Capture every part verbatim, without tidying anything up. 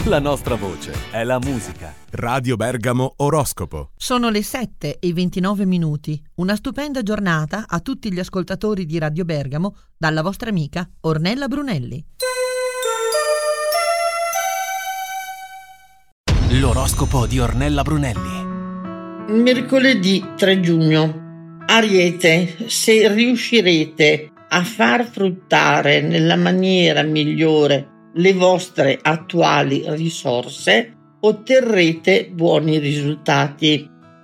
La nostra voce è la musica. Radio Bergamo Oroscopo. Sono le sette e ventinove minuti. Una stupenda giornata a tutti gli ascoltatori di Radio Bergamo dalla vostra amica Ornella Brunelli. L'oroscopo di Ornella Brunelli. Mercoledì tre giugno. Ariete, se riuscirete a far fruttare nella maniera migliore le vostre attuali risorse, otterrete buoni risultati.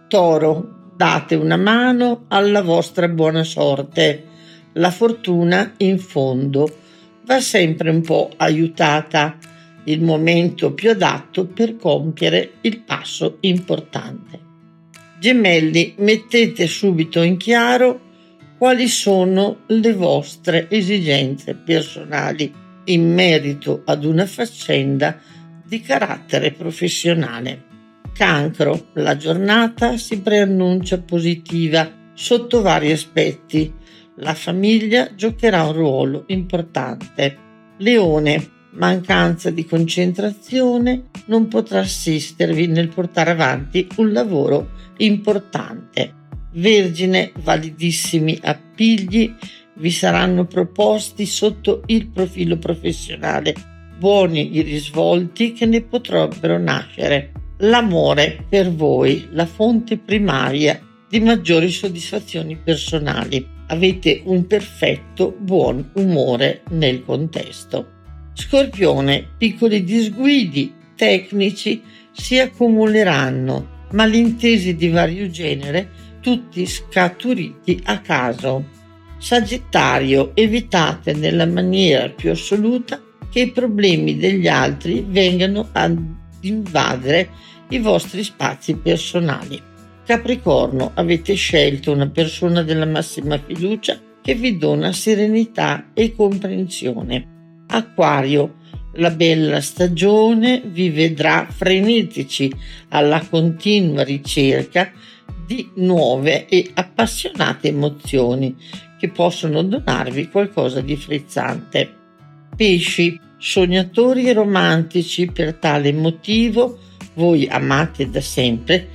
Toro, date una mano alla vostra buona sorte. La fortuna in fondo va sempre un po' aiutata. Il momento più adatto per compiere il passo importante. Gemelli, mettete subito in chiaro quali sono le vostre esigenze personali in merito ad una faccenda di carattere professionale. Cancro, la giornata si preannuncia positiva sotto vari aspetti. La famiglia giocherà un ruolo importante. Leone, mancanza di concentrazione non potrà assistervi nel portare avanti un lavoro importante. Vergine, validissimi appigli vi saranno proposti sotto il profilo professionale. Buoni i risvolti che ne potrebbero nascere. L'amore per voi, la fonte primaria di maggiori soddisfazioni personali. Avete un perfetto buon umore nel contesto. Scorpione, piccoli disguidi tecnici si accumuleranno, malintesi di vario genere, tutti scaturiti a caso. Sagittario, evitate nella maniera più assoluta che i problemi degli altri vengano ad invadere i vostri spazi personali. Capricorno, avete scelto una persona della massima fiducia che vi dona serenità e comprensione. Acquario, la bella stagione vi vedrà frenetici alla continua ricerca di nuove e appassionate emozioni che possono donarvi qualcosa di frizzante. Pesci, sognatori e romantici, per tale motivo voi amate da sempre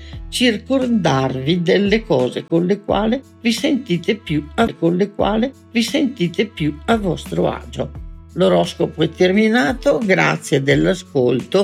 circondarvi delle cose con le quali vi sentite più a, con le quali vi sentite più a vostro agio. L'oroscopo è terminato, grazie dell'ascolto